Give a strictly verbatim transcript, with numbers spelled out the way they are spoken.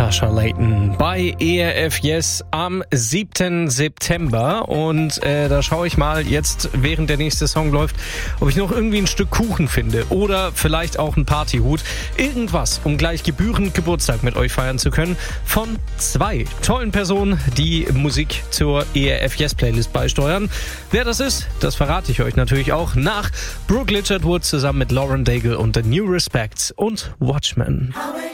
Natasha Layton bei E R F Yes am siebten September und äh, da schaue ich mal jetzt, während der nächste Song läuft, ob ich noch irgendwie ein Stück Kuchen finde oder vielleicht auch einen Partyhut. Irgendwas, um gleich gebührend Geburtstag mit euch feiern zu können von zwei tollen Personen, die Musik zur E R F Yes Playlist beisteuern. Wer das ist, das verrate ich euch natürlich auch nach Brooke Lichard-Wood zusammen mit Lauren Daigle und The New Respects und Watchmen.